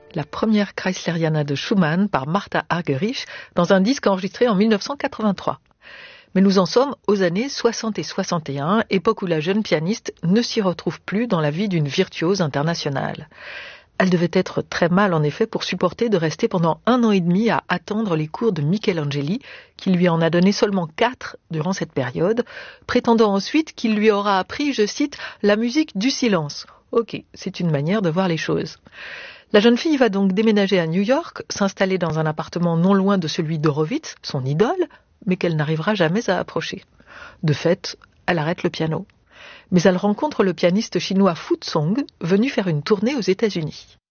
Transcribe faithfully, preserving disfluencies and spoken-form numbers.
la première Kreisleriana de Schumann par Martha Argerich dans un disque enregistré en dix-neuf cent quatre-vingt-trois. Mais nous en sommes aux années soixante et soixante et un, époque où la jeune pianiste ne s'y retrouve plus dans la vie d'une virtuose internationale. Elle devait être très mal en effet pour supporter de rester pendant un an et demi à attendre les cours de Michelangeli, qui lui en a donné seulement quatre durant cette période, prétendant ensuite qu'il lui aura appris, je cite, « la musique du silence ». Ok, c'est une manière de voir les choses. La jeune fille va donc déménager à New York, s'installer dans un appartement non loin de celui d'Horowitz, son idole, mais qu'elle n'arrivera jamais à approcher. De fait, elle arrête le piano. Mais elle rencontre le pianiste chinois Fu Zong, venu faire une tournée aux États-Unis.